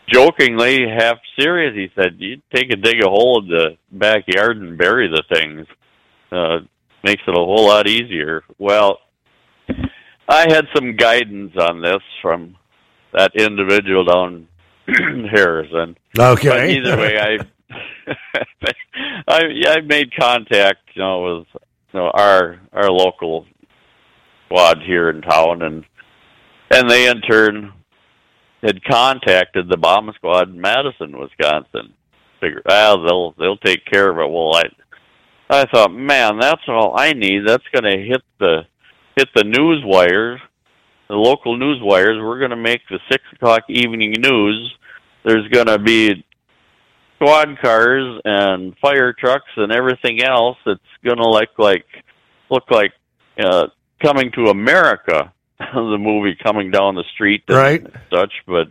jokingly, half serious, he said, "You take a dig a hole in the backyard and bury the things. Makes it a whole lot easier." Well, I had some guidance on this from that individual down Harrison. Okay. But either way, I made contact, with our local squad here in town, and they in turn had contacted the bomb squad in Madison, Wisconsin. Figured, they'll take care of it. Well, I thought, man, that's all I need. That's going to hit the news wires, the local news wires. We're going to make the 6:00 evening news. There's going to be squad cars and fire trucks and everything else that's going to look like Coming to America, the movie Coming Down the Street and right. such. But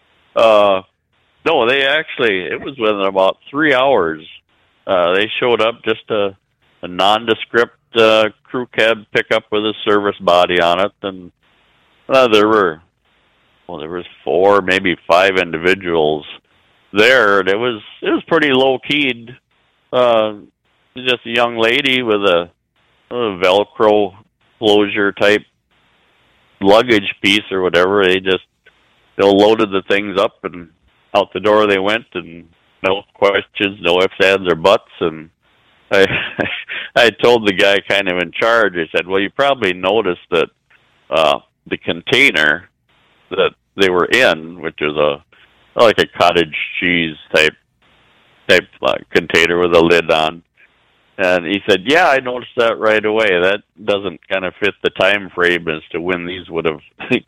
no, it was within about 3 hours. They showed up, just a nondescript crew cab pickup with a service body on it, and there was 4, maybe 5 individuals there. And it was pretty low keyed. Just a young lady with a Velcro closure type luggage piece or whatever. They loaded the things up and out the door they went, and no questions, no ifs, ands, or buts. And I told the guy kind of in charge, I said, well, you probably noticed that the container that they were in, which is like a cottage cheese type container with a lid on. And he said, yeah, I noticed that right away. That doesn't kind of fit the time frame as to when these would have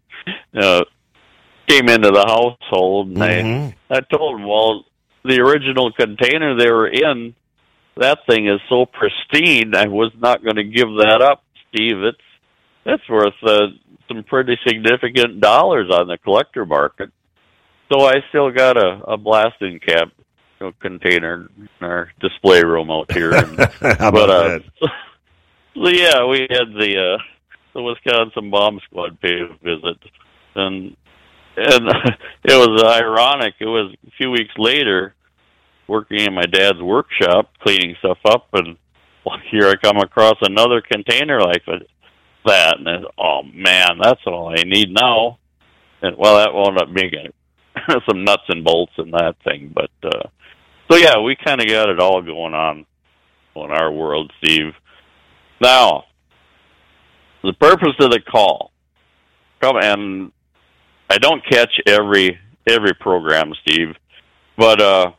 came into the household. And I told him, well, the original container they were in, that thing is so pristine, I was not going to give that up, Steve. It's worth some pretty significant dollars on the collector market. So I still got a blasting cap container in our display room out here. How about that? So yeah, we had the Wisconsin Bomb Squad pay a visit, and it was ironic. It was a few weeks later, working in my dad's workshop, cleaning stuff up, and here I come across another container like that, and I said, oh man, that's all I need now. And well, that wound up being some nuts and bolts in that thing, but so yeah, we kind of got it all going on in our world, Steve. Now, the purpose of the call, and I don't catch every program, Steve, but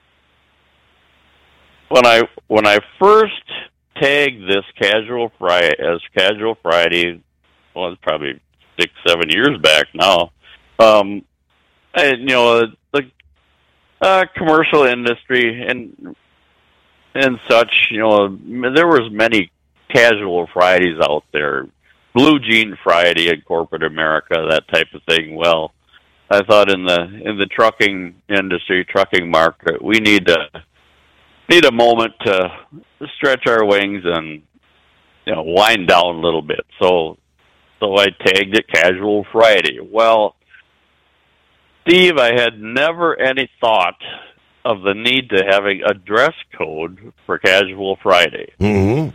when I first tagged this Casual Friday, well, it's probably 6-7 years back now. The commercial industry and such, there was many Casual Fridays out there. Blue Jean Friday in corporate America, that type of thing. Well, I thought in the trucking industry, trucking market, we need a moment to stretch our wings and wind down a little bit. So I tagged it Casual Friday. Well, Steve, I had never any thought of the need to having a dress code for Casual Friday. Mm-hmm.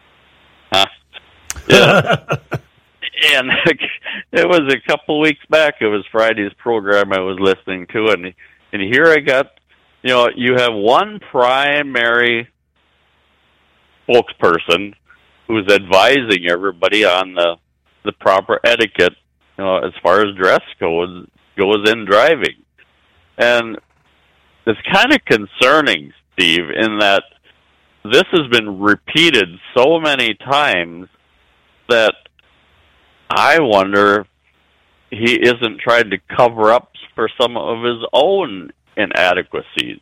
Yeah. And it was a couple weeks back. It was Friday's program I was listening to, and here I got, you have one primary spokesperson who's advising everybody on the proper etiquette, as far as dress code goes in driving. And it's kind of concerning, Steve, in that this has been repeated so many times that I wonder if he isn't trying to cover up for some of his own inadequacies.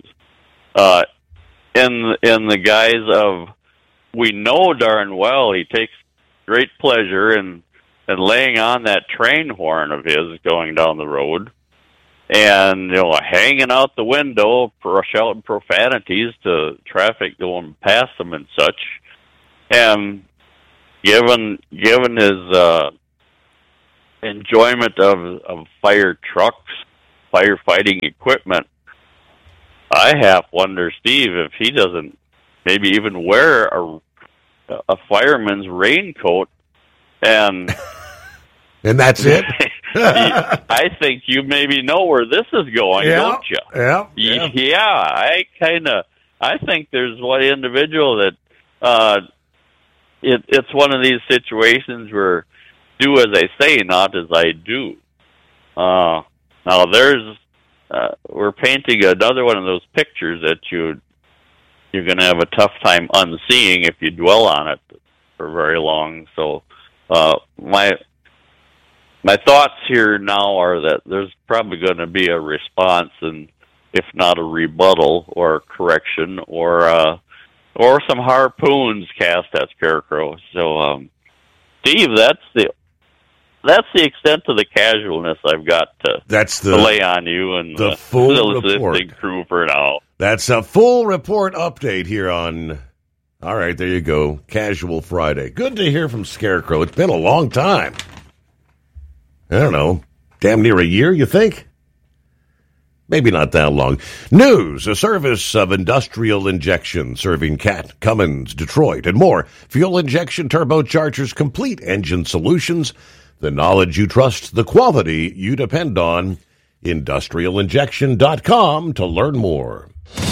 In the guise of, we know darn well he takes great pleasure in laying on that train horn of his going down the road, and hanging out the window, shouting profanities to traffic going past him and such. And given his enjoyment of fire trucks firefighting equipment, I half wonder, Steve, if he doesn't maybe even wear a fireman's raincoat. And that's it? I think you maybe know where this is going, don't you? Yeah. I think there's one individual that it's one of these situations where do as I say, not as I do. Now we're painting another one of those pictures that you're going to have a tough time unseeing if you dwell on it for very long. So my thoughts here now are that there's probably going to be a response, and if not a rebuttal or correction or some harpoons cast at Scarecrow. So, Steve, that's the extent of the casualness I've got to lay on you and the full report crew for now. That's a full report update here on. All right, there you go. Casual Friday. Good to hear from Scarecrow. It's been a long time. I don't know, damn near a year, you think? Maybe not that long. News, a service of Industrial Injection, serving Cat, Cummins, Detroit, and more. Fuel injection turbochargers, complete engine solutions, the knowledge you trust, the quality you depend on. IndustrialInjection.com to learn more.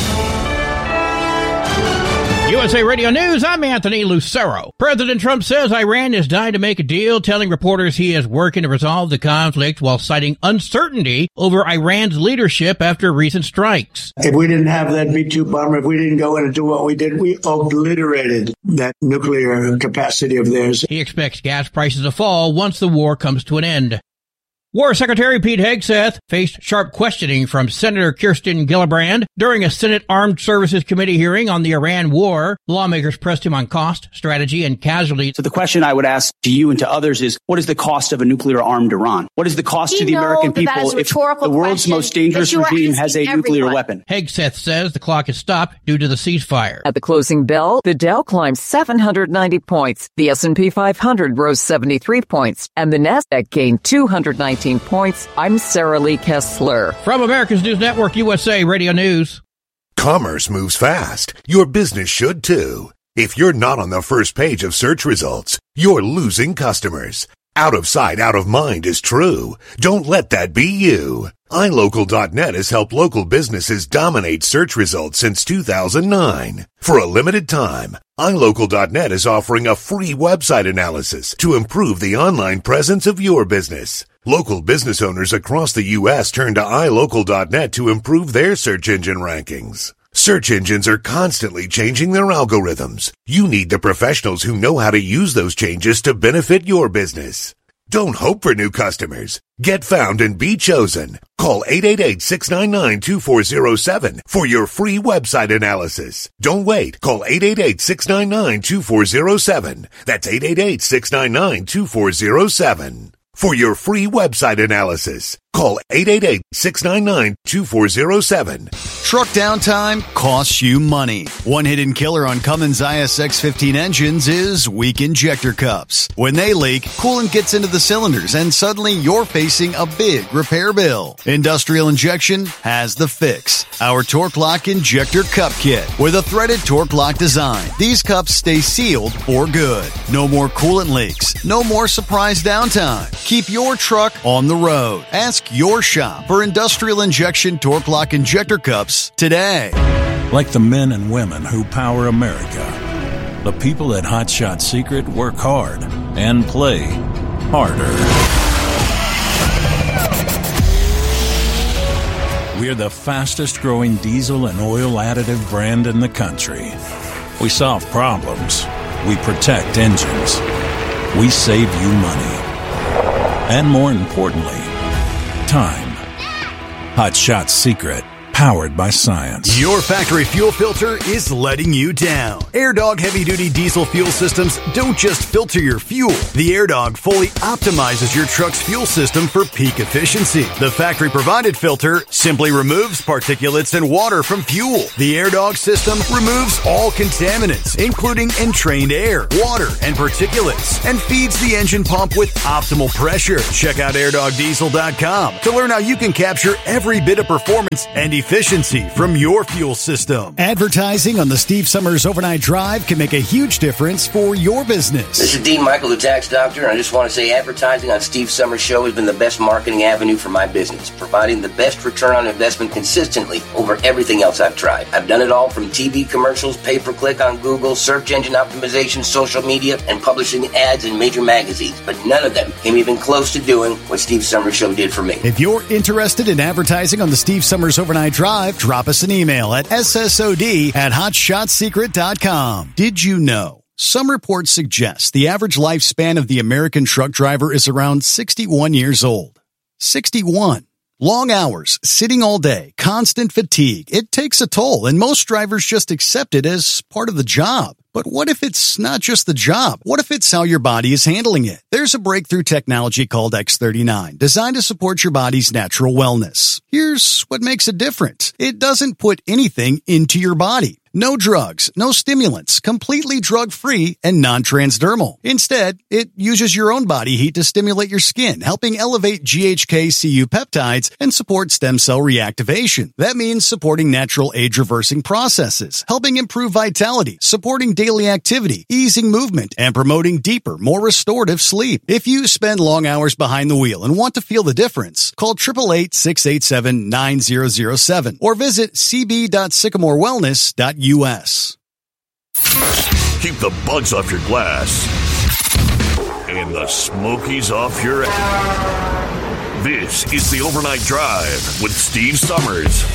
USA Radio News, I'm Anthony Lucero. President Trump says Iran is dying to make a deal, telling reporters he is working to resolve the conflict while citing uncertainty over Iran's leadership after recent strikes. If we didn't have that B-2 bomber, if we didn't go in and do what we did, we obliterated that nuclear capacity of theirs. He expects gas prices to fall once the war comes to an end. War Secretary Pete Hegseth faced sharp questioning from Senator Kirsten Gillibrand during a Senate Armed Services Committee hearing on the Iran war. Lawmakers pressed him on cost, strategy, and casualties. So the question I would ask to you and to others is, what is the cost of a nuclear-armed Iran? What is the cost to the American people if the world's most dangerous regime has a nuclear weapon? Hegseth says the clock is stopped due to the ceasefire. At the closing bell, the Dow climbed 790 points, the S&P 500 rose 73 points, and the Nasdaq gained 219 points. I'm Sarah Lee Kessler. From America's News Network, USA Radio News. Commerce moves fast. Your business should too. If you're not on the first page of search results, you're losing customers. Out of sight, out of mind is true. Don't let that be you. iLocal.net has helped local businesses dominate search results since 2009. For a limited time, iLocal.net is offering a free website analysis to improve the online presence of your business. Local business owners across the U.S. turn to iLocal.net to improve their search engine rankings. Search engines are constantly changing their algorithms. You need the professionals who know how to use those changes to benefit your business. Don't hope for new customers. Get found and be chosen. Call 888-699-2407 for your free website analysis. Don't wait. Call 888-699-2407. That's 888-699-2407. For your free website analysis, call 888-699-2407. Truck downtime costs you money. One hidden killer on Cummins ISX-15 engines is weak injector cups. When they leak, coolant gets into the cylinders and suddenly you're facing a big repair bill. Industrial Injection has the fix. Our Torque Lock Injector Cup Kit with a threaded Torque Lock design. These cups stay sealed for good. No more coolant leaks. No more surprise downtime. Keep your truck on the road. Ask your shop for Industrial Injection Torque Lock Injector Cups today. Like the men and women who power America, the people at Hot Shot Secret work hard and play harder. We're the fastest growing diesel and oil additive brand in the country. We solve problems. We protect engines. We save you money. And more importantly, time. Hot Shot Secret powered by science. Your factory fuel filter is letting you down. AirDog heavy-duty diesel fuel systems don't just filter your fuel. The AirDog fully optimizes your truck's fuel system for peak efficiency. The factory-provided filter simply removes particulates and water from fuel. The AirDog system removes all contaminants, including entrained air, water, and particulates, and feeds the engine pump with optimal pressure. Check out airdogdiesel.com to learn how you can capture every bit of performance and efficiency from your fuel system. Advertising on the Steve Summers Overnight Drive can make a huge difference for your business. This is Dean Michael, the tax doctor, and I just want to say advertising on Steve Summers' show has been the best marketing avenue for my business, providing the best return on investment consistently over everything else I've tried. I've done it all from TV commercials, pay-per-click on Google, search engine optimization, social media, and publishing ads in major magazines, but none of them came even close to doing what Steve Summers' show did for me. If you're interested in advertising on the Steve Summers Overnight Drive, drop us an email at ssod@hotshotsecret.com. Did you know? Some reports suggest the average lifespan of the American truck driver is around 61 years old. 61. Long hours, sitting all day, constant fatigue. It takes a toll, and most drivers just accept it as part of the job. But what if it's not just the job? What if it's how your body is handling it? There's a breakthrough technology called X39, designed to support your body's natural wellness. Here's what makes it different. It doesn't put anything into your body. No drugs, no stimulants, completely drug-free and non-transdermal. Instead, it uses your own body heat to stimulate your skin, helping elevate GHK-Cu peptides and support stem cell reactivation. That means supporting natural age-reversing processes, helping improve vitality, supporting daily activity, easing movement, and promoting deeper, more restorative sleep. If you spend long hours behind the wheel and want to feel the difference, call 888-687-9007 or visit cb.sycamorewellness.us. Keep the bugs off your glass and the smokies off your ass. This is the Overnight Drive with Steve Summers.